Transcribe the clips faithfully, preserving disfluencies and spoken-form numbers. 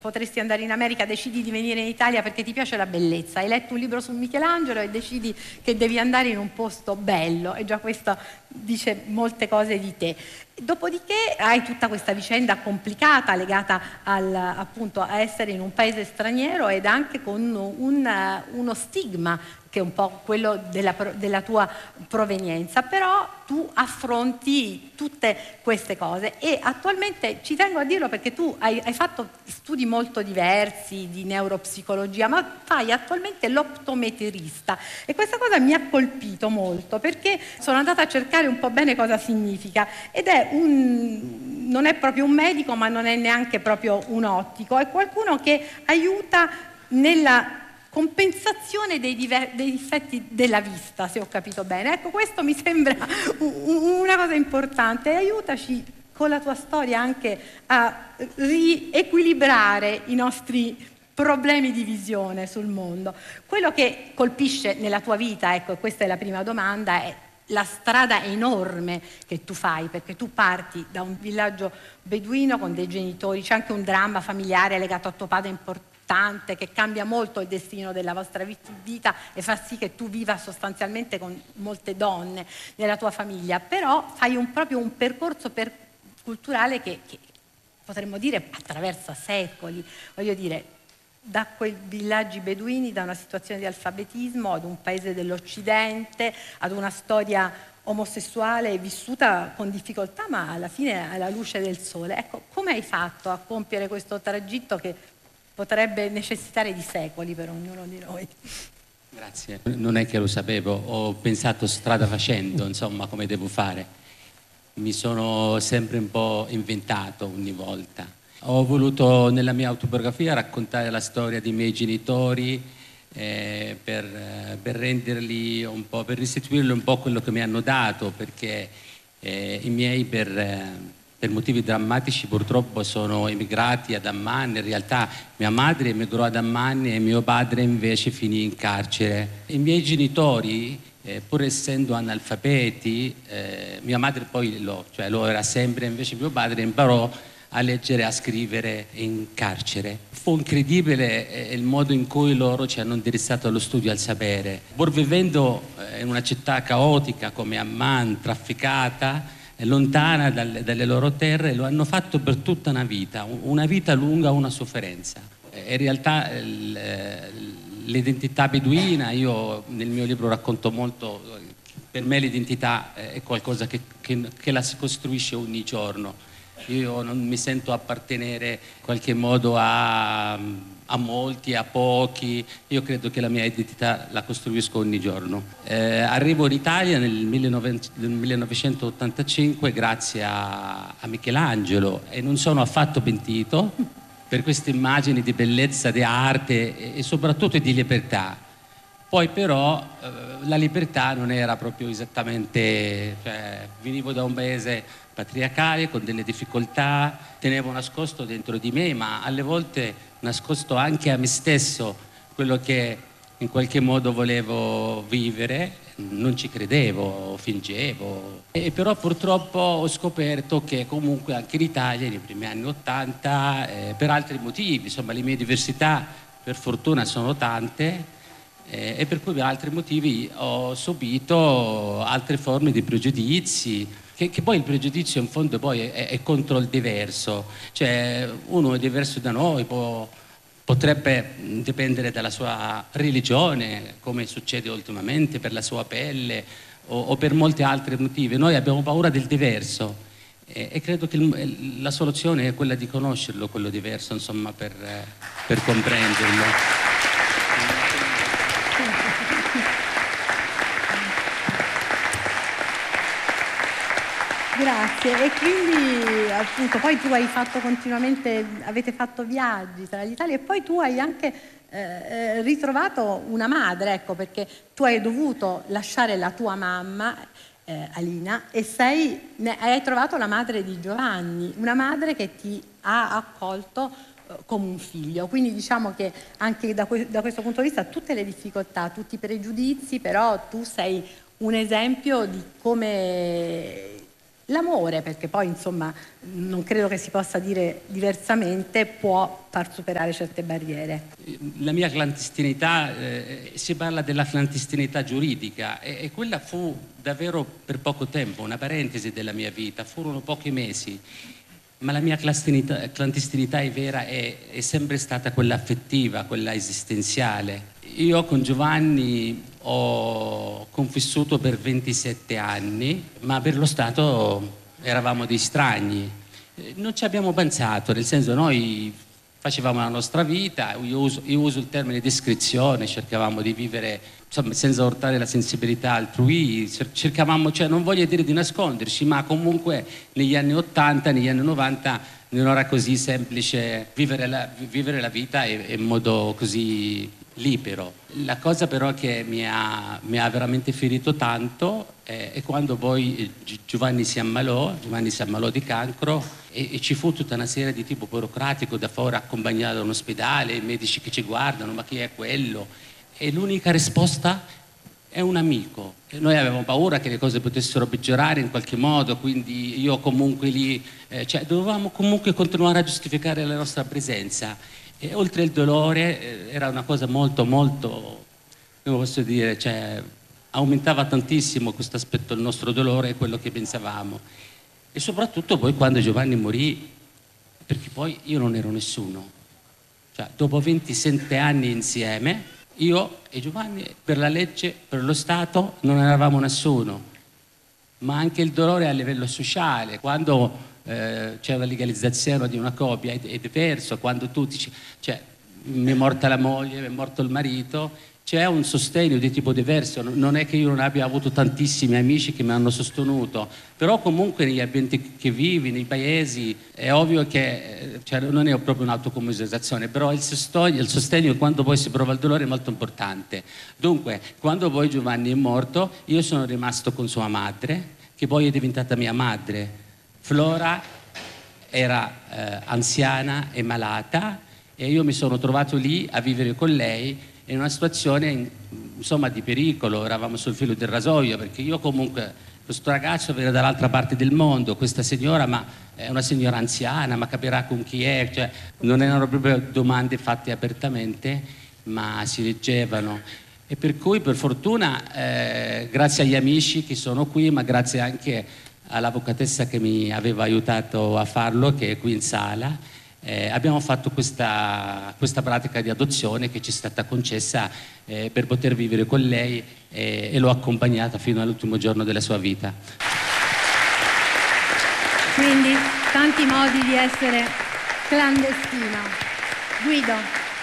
Potresti andare in America, decidi di venire in Italia perché ti piace la bellezza, hai letto un libro su Michelangelo e decidi che devi andare in un posto bello, e già questo dice molte cose di te. Dopodiché hai tutta questa vicenda complicata legata al, appunto a essere in un paese straniero ed anche con un, uno stigma che è un po' quello della, della tua provenienza, però tu affronti tutte queste cose e attualmente ci tengo a dirlo perché tu hai, hai fatto studi molto diversi di neuropsicologia, ma fai attualmente l'optometrista e questa cosa mi ha colpito molto perché sono andata a cercare un po' bene cosa significa ed è un, non è proprio un medico ma non è neanche proprio un ottico, è qualcuno che aiuta nella compensazione dei, diver- dei difetti della vista, se ho capito bene. Ecco, questo mi sembra un- una cosa importante. Aiutaci con la tua storia anche a riequilibrare i nostri problemi di visione sul mondo. Quello che colpisce nella tua vita, ecco, e questa è la prima domanda, è la strada enorme che tu fai, perché tu parti da un villaggio beduino con dei genitori, c'è anche un dramma familiare legato a tuo padre importante, che cambia molto il destino della vostra vita e fa sì che tu viva sostanzialmente con molte donne nella tua famiglia, però fai un, proprio un percorso per, culturale che, che potremmo dire attraversa secoli, voglio dire, da quei villaggi beduini, da una situazione di alfabetismo ad un paese dell'Occidente, ad una storia omosessuale vissuta con difficoltà ma alla fine alla luce del sole. Ecco, come hai fatto a compiere questo tragitto che potrebbe necessitare di secoli per ognuno di noi? Grazie. Non è che lo sapevo, ho pensato strada facendo, insomma, come devo fare. Mi sono sempre un po' inventato ogni volta. Ho voluto nella mia autobiografia raccontare la storia dei miei genitori eh, per, eh, per renderli un po', per restituirli un po' quello che mi hanno dato, perché eh, i miei per... Eh, per motivi drammatici purtroppo sono emigrati ad Amman. In realtà mia madre emigrò ad Amman e mio padre invece finì in carcere. I miei genitori, eh, pur essendo analfabeti, eh, mia madre poi lo, cioè lo era sempre, invece mio padre imparò a leggere e a scrivere in carcere. Fu incredibile eh, il modo in cui loro ci hanno indirizzato allo studio, al sapere. Pur vivendo eh, in una città caotica come Amman, trafficata, lontana dalle, dalle loro terre, lo hanno fatto per tutta una vita, una vita lunga, una sofferenza. In realtà l'identità beduina, io nel mio libro racconto molto, per me l'identità è qualcosa che, che, che la si costruisce ogni giorno. Io non mi sento appartenere in qualche modo a, a molti, a pochi. Io credo che la mia identità la costruisco ogni giorno. Eh, arrivo in Italia nel millenovecentottantacinque grazie a, a Michelangelo e non sono affatto pentito per queste immagini di bellezza, di arte e, e soprattutto di libertà. Poi però eh, la libertà non era proprio esattamente, cioè, venivo da un paese patriarcale con delle difficoltà, tenevo nascosto dentro di me, ma alle volte nascosto anche a me stesso quello che in qualche modo volevo vivere, non ci credevo, fingevo. E però purtroppo ho scoperto che comunque anche in Italia nei primi anni Ottanta, eh, per altri motivi, insomma le mie diversità per fortuna sono tante, Eh, e per cui per altri motivi ho subito altre forme di pregiudizi, che, che poi il pregiudizio in fondo poi è, è contro il diverso, cioè uno è diverso da noi, può, potrebbe dipendere dalla sua religione, come succede ultimamente, per la sua pelle o, o per molti altri motivi. Noi abbiamo paura del diverso e, e credo che il, la soluzione è quella di conoscerlo, quello diverso, insomma, per, per comprenderlo. Grazie, e quindi appunto poi tu hai fatto continuamente, avete fatto viaggi tra l'Italia e poi tu hai anche eh, ritrovato una madre, ecco, perché tu hai dovuto lasciare la tua mamma, eh, Alina, e sei, ne, hai trovato la madre di Giovanni, una madre che ti ha accolto eh, come un figlio, quindi diciamo che anche da, que- da questo punto di vista tutte le difficoltà, tutti i pregiudizi, però tu sei un esempio di come L'amore, perché poi insomma non credo che si possa dire diversamente, può far superare certe barriere. La mia clandestinità, eh, si parla della clandestinità giuridica e, e quella fu davvero per poco tempo, una parentesi della mia vita, furono pochi mesi, ma la mia clandestinità, clandestinità è vera, è, è sempre stata quella affettiva, quella esistenziale. Io con Giovanni ho convissuto per ventisette anni, ma per lo Stato eravamo dei strani. Non ci abbiamo pensato, nel senso noi facevamo la nostra vita, io uso, io uso il termine discrezione, cercavamo di vivere insomma, senza urtare la sensibilità altrui, cercavamo, cioè non voglio dire di nasconderci, ma comunque negli anni ottanta, negli anni novanta non era così semplice vivere la, vivere la vita in modo così libero. La cosa però che mi ha, mi ha veramente ferito tanto è, è quando poi Giovanni si ammalò, Giovanni si ammalò di cancro e, e ci fu tutta una serie di tipo burocratico da fuori accompagnato da un ospedale, i medici che ci guardano, ma chi è quello? E l'unica risposta è un amico. E noi avevamo paura che le cose potessero peggiorare in qualche modo, quindi io comunque lì, eh, cioè dovevamo comunque continuare a giustificare la nostra presenza. E oltre il dolore eh, era una cosa molto, molto, come posso dire, cioè aumentava tantissimo questo aspetto del nostro dolore e quello che pensavamo. E soprattutto poi quando Giovanni morì, perché poi io non ero nessuno. Cioè, dopo ventisette anni insieme, io e Giovanni, per la legge, per lo Stato, non eravamo nessuno. Ma anche il dolore a livello sociale, quando eh, c'è la legalizzazione di una coppia, è, è diverso, quando tu dici, cioè, mi è morta la moglie, mi è morto il marito, c'è un sostegno di tipo diverso, non è che io non abbia avuto tantissimi amici che mi hanno sostenuto, però comunque negli ambienti che vivi, nei paesi, è ovvio che, cioè, non è proprio un'autocommiserazione, però il sostegno, il sostegno quando poi si prova il dolore è molto importante. Dunque, quando poi Giovanni è morto, io sono rimasto con sua madre, che poi è diventata mia madre. Flora era eh, anziana e malata e io mi sono trovato lì a vivere con lei in una situazione insomma di pericolo, eravamo sul filo del rasoio, perché io comunque, questo ragazzo viene dall'altra parte del mondo, questa signora ma è una signora anziana, ma capirà con chi è, cioè non erano proprio domande fatte apertamente, ma si leggevano. E per cui per fortuna, eh, grazie agli amici che sono qui, ma grazie anche all'avvocatessa che mi aveva aiutato a farlo, che è qui in sala, Eh, abbiamo fatto questa, questa pratica di adozione che ci è stata concessa eh, per poter vivere con lei eh, e l'ho accompagnata fino all'ultimo giorno della sua vita. Quindi tanti modi di essere clandestina. Guido.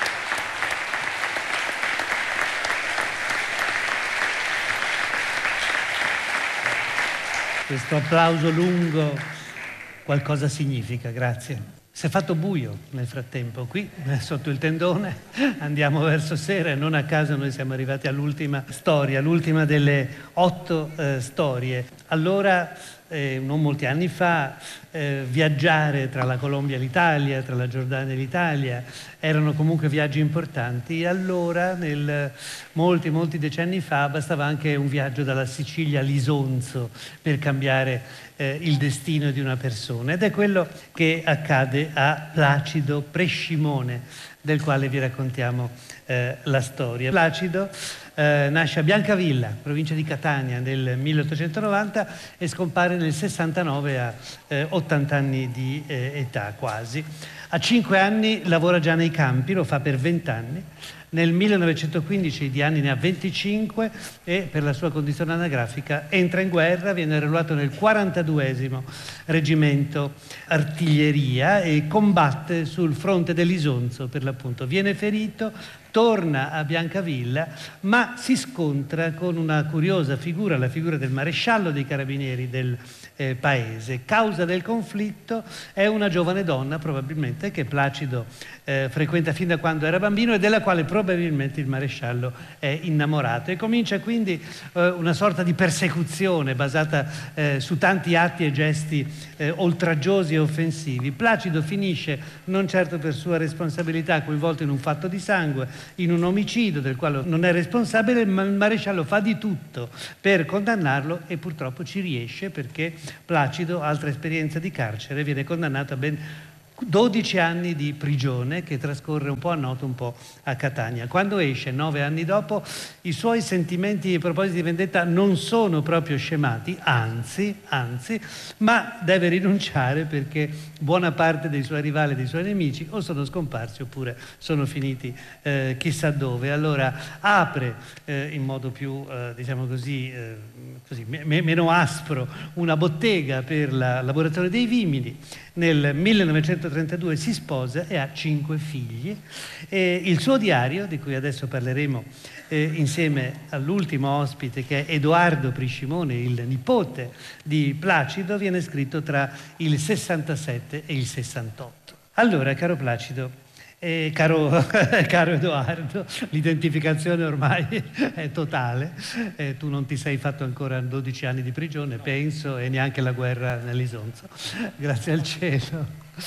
Questo applauso lungo qualcosa significa, grazie. Si è fatto buio nel frattempo, qui sotto il tendone andiamo verso sera e non a caso noi siamo arrivati all'ultima storia, l'ultima delle otto eh, storie. Allora, eh, non molti anni fa, eh, viaggiare tra la Colombia e l'Italia, tra la Giordania e l'Italia, erano comunque viaggi importanti. Allora, nel, molti, molti decenni fa, bastava anche un viaggio dalla Sicilia all'Isonzo per cambiare Eh, il destino di una persona, ed è quello che accade a Placido Prescimone, del quale vi raccontiamo eh, la storia. Placido eh, nasce a Biancavilla, provincia di Catania, nel milleottocentonovanta e scompare nel sessantanove a eh, ottanta anni di eh, età quasi. A cinque anni lavora già nei campi, lo fa per venti anni. Nel millenovecentoquindici di anni ne ha venticinque e per la sua condizione anagrafica entra in guerra, viene arruolato nel quarantaduesimo reggimento artiglieria e combatte sul fronte dell'Isonzo per l'appunto. Viene ferito, torna a Biancavilla, ma si scontra con una curiosa figura, la figura del maresciallo dei carabinieri del eh, paese. Causa del conflitto è una giovane donna, probabilmente, che Placido eh, frequenta fin da quando era bambino e della quale probabilmente il maresciallo è innamorato. E comincia quindi eh, una sorta di persecuzione basata eh, su tanti atti e gesti eh, oltraggiosi e offensivi. Placido finisce, non certo per sua responsabilità, coinvolto in un fatto di sangue, in un omicidio del quale non è responsabile, ma il maresciallo fa di tutto per condannarlo e purtroppo ci riesce, perché Placido, altra esperienza di carcere, viene condannato a ben dodici anni di prigione, che trascorre un po' a Noto, un po' a Catania. Quando esce, nove anni dopo, i suoi sentimenti e propositi di vendetta non sono proprio scemati, anzi, anzi, ma deve rinunciare perché buona parte dei suoi rivali e dei suoi nemici o sono scomparsi oppure sono finiti eh, chissà dove. Allora apre eh, in modo più, eh, diciamo così, eh, così me- meno aspro, una bottega per la lavorazione dei vimini. Nel millenovecentotrentadue si sposa e ha cinque figli. E il suo diario, di cui adesso parleremo eh, insieme all'ultimo ospite, che è Edoardo Priscimone, il nipote di Placido, viene scritto tra il sessantasette e il sessantotto. Allora, caro Placido, Eh, caro, caro Edoardo, l'identificazione ormai è totale, eh, tu non ti sei fatto ancora dodici anni di prigione, penso, e neanche la guerra nell'Isonzo, grazie al cielo.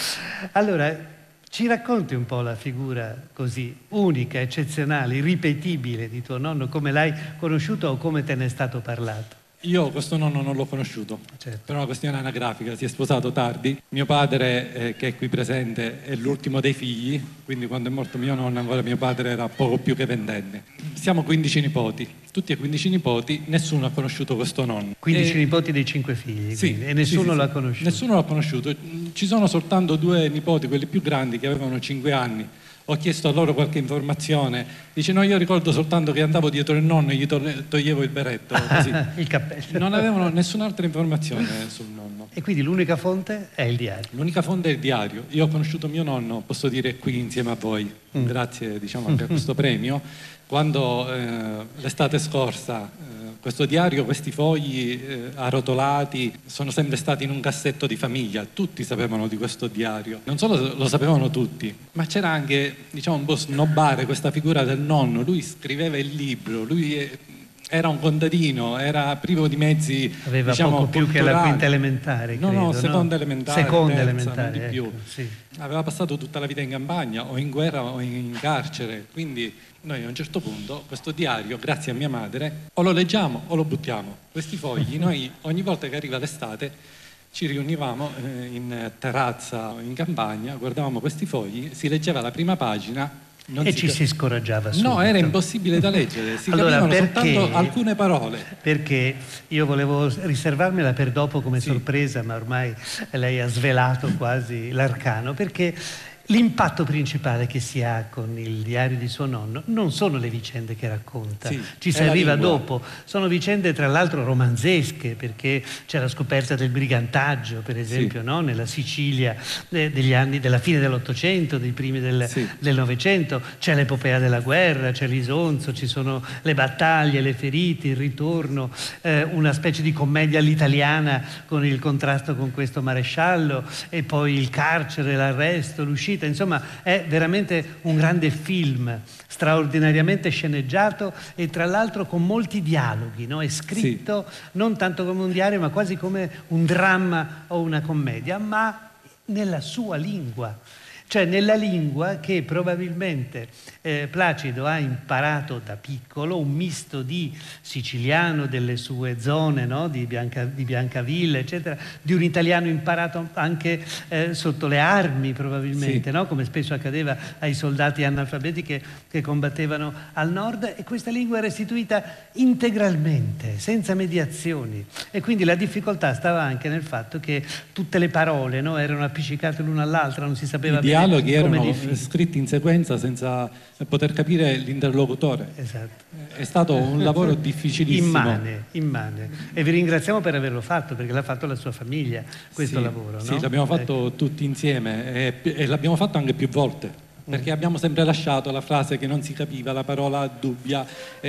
Allora, ci racconti un po' la figura così unica, eccezionale, irripetibile di tuo nonno, come l'hai conosciuto o come te ne è stato parlato? Io questo nonno non l'ho conosciuto, Certo. per una questione anagrafica, si è sposato tardi. Mio padre, eh, che è qui presente, è l'ultimo dei figli, quindi quando è morto mio nonno ancora mio padre era poco più che ventenne. Siamo quindici nipoti, tutti e quindici nipoti, nessuno ha conosciuto questo nonno. quindici E... nipoti dei cinque figli, Sì, quindi, e nessuno sì, sì, l'ha sì. conosciuto. Nessuno l'ha conosciuto, ci sono soltanto due nipoti, quelli più grandi, che avevano cinque anni. Ho chiesto a loro qualche informazione, dice no, io ricordo soltanto che andavo dietro il nonno e gli to- toglievo il berretto, così. Il cappello. Non avevano nessun'altra informazione sul nonno. E quindi l'unica fonte è il diario. L'unica fonte è il diario. Io ho conosciuto mio nonno, posso dire qui insieme a voi, Mm. grazie diciamo anche a questo premio, quando eh, l'estate scorsa eh, questo diario, questi fogli eh, arrotolati sono sempre stati in un cassetto di famiglia, tutti sapevano di questo diario, non solo lo sapevano tutti, ma c'era anche diciamo un po' snobbare questa figura del nonno, lui scriveva il libro, lui è, era un contadino, era privo di mezzi, Aveva diciamo, poco più culturali. che la quinta elementare, No, credo, no, seconda elementare, Seconda terza, elementare, non di più. ecco, sì. Aveva passato tutta la vita in campagna, o in guerra o in carcere, quindi noi a un certo punto questo diario, grazie a mia madre, o lo leggiamo o lo buttiamo. Questi fogli, noi ogni volta che arriva l'estate ci riunivamo eh, in terrazza o in campagna, guardavamo questi fogli, si leggeva la prima pagina. Non E si ci cap- si scoraggiava subito. No, era impossibile da leggere, si Allora, capivano perché- soltanto alcune parole. Perché io volevo riservarmela per dopo come Sì. sorpresa, ma ormai lei ha svelato quasi l'arcano, perché l'impatto principale che si ha con il diario di suo nonno non sono le vicende che racconta, Sì, ci si è la arriva lingua. dopo, sono vicende tra l'altro romanzesche, perché c'è la scoperta del brigantaggio, per esempio, Sì. no? Nella Sicilia eh, degli anni della fine dell'Ottocento, dei primi del, Sì. del Novecento, c'è l'epopea della guerra, c'è l'Isonzo, ci sono le battaglie, le ferite, il ritorno, eh, una specie di commedia all'italiana con il contrasto con questo maresciallo e poi il carcere, l'arresto, l'uscita. Insomma, è veramente un grande film, straordinariamente sceneggiato e tra l'altro con molti dialoghi, no? È scritto non tanto come un diario, ma quasi come un dramma o una commedia, ma nella sua lingua. Cioè nella lingua che probabilmente eh, Placido ha imparato da piccolo, un misto di siciliano delle sue zone, no? di, Bianca, di Biancavilla, eccetera, di un italiano imparato anche eh, sotto le armi probabilmente, Sì. no? Come spesso accadeva ai soldati analfabeti che, che combattevano al nord, e questa lingua è restituita integralmente, senza mediazioni. E quindi la difficoltà stava anche nel fatto che tutte le parole, no? erano appiccicate l'una all'altra, non si sapeva I bene dialoghi come erano definire. scritti in sequenza senza poter capire l'interlocutore. Esatto. È stato un lavoro difficilissimo. Immane, immane. E vi ringraziamo per averlo fatto, perché l'ha fatto la sua famiglia, questo Sì, lavoro. Sì, no? l'abbiamo fatto Ecco. tutti insieme e, e l'abbiamo fatto anche più volte. Perché Mm. abbiamo sempre lasciato la frase che non si capiva, la parola dubbia,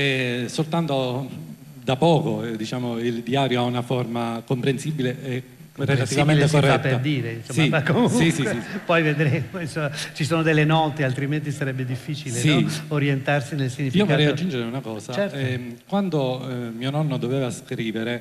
e soltanto da poco eh, diciamo, il diario ha una forma comprensibile e relativamente si fa corretta. per dire, insomma, Sì, ma comunque sì, sì, sì. poi vedremo, insomma, ci sono delle note, altrimenti sarebbe difficile, Sì. no? Orientarsi nel Io significato. vorrei aggiungere una cosa. Certo. Eh, quando eh, mio nonno doveva scrivere,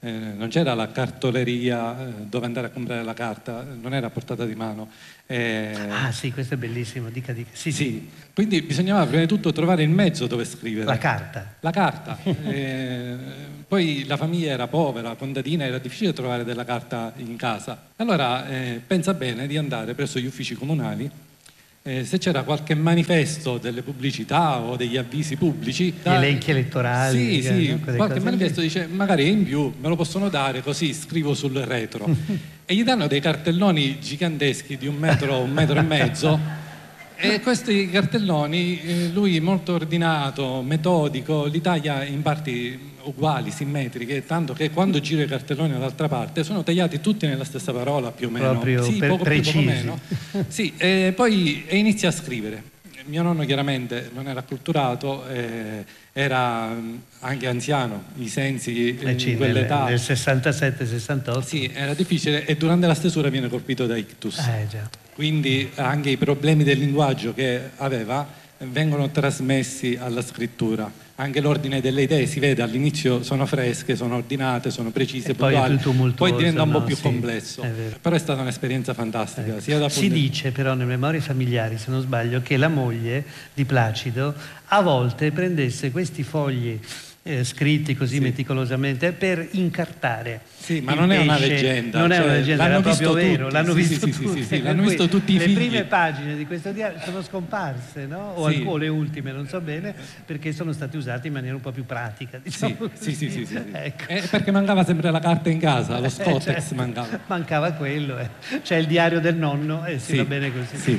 eh, non c'era la cartoleria eh, dove andare a comprare la carta, non era a portata di mano. Eh, Ah sì, questo è bellissimo, dica dica. Sì, sì, sì, quindi bisognava prima di tutto trovare il mezzo dove scrivere. la carta. La carta. Eh, poi la famiglia era povera, contadina, era difficile trovare della carta in casa. Allora eh, pensa bene di andare presso gli uffici comunali, eh, se c'era qualche manifesto delle pubblicità o degli avvisi pubblici. Gli elenchi elettorali. Sì, sì, no? Quelle qualche cose manifesto lì. dice magari è in più, me lo possono dare così scrivo sul retro. E gli danno dei cartelloni giganteschi di un metro, un metro e mezzo. E questi cartelloni, eh, lui molto ordinato, metodico, li taglia in parti uguali, simmetriche, tanto che quando gira i cartelloni dall'altra parte sono tagliati tutti nella stessa parola più o meno. Proprio sì, per- poco più, precisi. poco meno. Sì, e poi e inizia a scrivere. Mio nonno chiaramente non era acculturato, eh, era mh, anche anziano, i sensi eh, Eh sì, in quell'età. nel, nel sessantasette sessantotto. Sì, era difficile e durante la stesura viene colpito da ictus. Eh già. Quindi anche i problemi del linguaggio che aveva vengono trasmessi alla scrittura. Anche l'ordine delle idee si vede all'inizio sono fresche, sono ordinate, sono precise, E poi è puntuali. più tumultuoso, Poi diventa un po' no? più Sì, complesso. è vero. Però è stata un'esperienza fantastica. Sia da Si punto- dice però nelle memorie familiari, se non sbaglio, che la moglie di Placido a volte prendesse questi fogli eh, scritti così Sì. meticolosamente per incartare. Sì, ma il non è una pesce. leggenda, Non è cioè, una leggenda, l'hanno era proprio visto vero, tutti. l'hanno Sì, visto sì, sì, tutti. sì, sì, Per l'hanno cui visto tutti i le figli. prime pagine di questo diario sono scomparse, no? O, Sì. alc- o le ultime, non so bene, perché sono state usate in maniera un po' più pratica, diciamo Sì, così. sì, sì, sì, sì, sì. Ecco. Eh, perché mancava sempre la carta in casa, lo Eh, Scottex certo. mancava. Mancava quello, eh. C'è il diario del nonno e si Sì, va bene così. sì.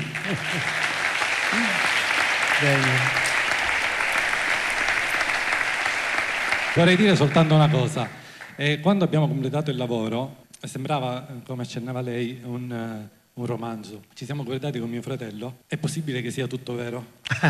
Bene. Vorrei dire soltanto una cosa. Eh, quando abbiamo completato il lavoro, sembrava, eh, come accennava lei, un, eh, un romanzo. Ci siamo guardati con mio fratello. È possibile che sia tutto vero?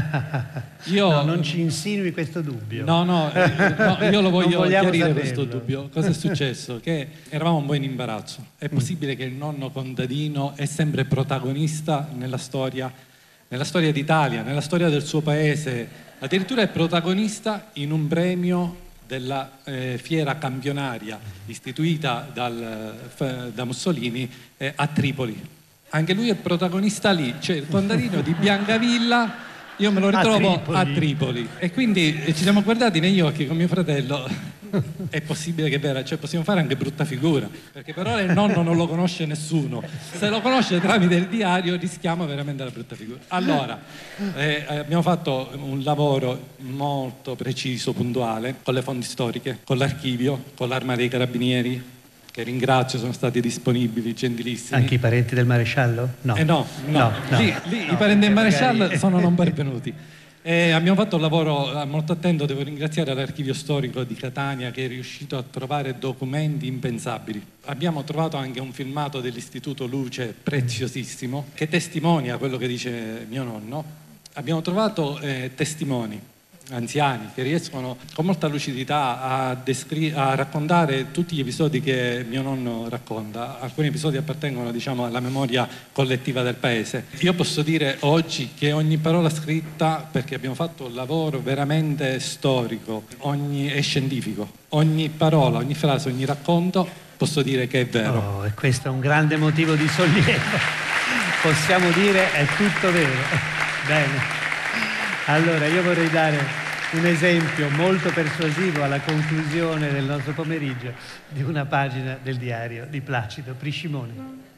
Io, No, non ci insinui questo dubbio. No, no, eh, no, io lo Non voglio vogliamo chiarire saperlo. questo dubbio. Cosa è successo? Che eravamo un po' in imbarazzo. È possibile che il nonno contadino è sempre protagonista nella storia, nella storia d'Italia, nella storia del suo paese. Addirittura è protagonista in un premio della eh, fiera campionaria istituita dal, f- da Mussolini eh, a Tripoli. Anche lui è protagonista lì, cioè il contadino di Biancavilla, io me lo A ritrovo Tripoli. a Tripoli. E quindi eh, ci siamo guardati negli occhi con mio fratello. È possibile che è vera, cioè possiamo fare anche brutta figura, perché per ora il nonno non lo conosce nessuno. Se lo conosce tramite il diario rischiamo veramente la brutta figura. Allora, eh, abbiamo fatto un lavoro molto preciso, puntuale, con le fonti storiche, con l'archivio, con l'Arma dei Carabinieri, che ringrazio, sono stati disponibili, gentilissimi. Anche i parenti del maresciallo? No. Eh no, no, no, lì, no, lì no, i parenti del perché maresciallo magari- sono non pervenuti. E abbiamo fatto un lavoro eh, molto attento, devo ringraziare l'archivio storico di Catania che è riuscito a trovare documenti impensabili. Abbiamo trovato anche un filmato dell'Istituto Luce preziosissimo che testimonia quello che dice mio nonno. Abbiamo trovato eh, testimoni anziani che riescono con molta lucidità a, descri- a raccontare tutti gli episodi che mio nonno racconta. Alcuni episodi appartengono, diciamo, alla memoria collettiva del paese. Io posso dire oggi che ogni parola scritta, perché abbiamo fatto un lavoro veramente storico, ogni, e scientifico, ogni parola, ogni frase, ogni racconto, posso dire che è vero. Oh, e questo è un grande motivo di sollievo. Possiamo dire è tutto vero. Bene. Allora, io vorrei dare un esempio molto persuasivo alla conclusione del nostro pomeriggio di una pagina del diario di Placido Priscimoni.